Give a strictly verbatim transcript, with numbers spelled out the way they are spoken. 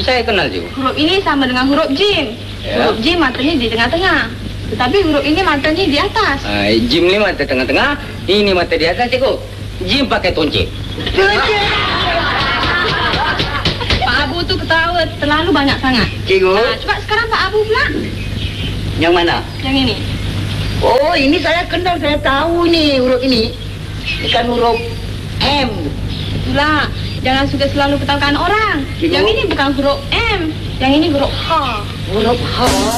saya kenal juga. Huruf ini sama dengan huruf jim. Ya. Huruf jim matanya di tengah-tengah. Tetapi huruf ini matanya di atas. Ah, jim ni mata tengah-tengah, ini mata di atas, cikgu. Jim pakai toncik. Pak Abu tu ketawa terlalu banyak sangat. Cikgu. Nah, coba sekarang Pak Abu pula. Yang mana? Yang ini. Oh, ini saya kenal, saya tahu ni huruf ini. Bukan huruf M. Itulah, jangan suka selalu ketahukan orang. Cikgu. Yang ini bukan huruf M, yang ini huruf H. Huruf H.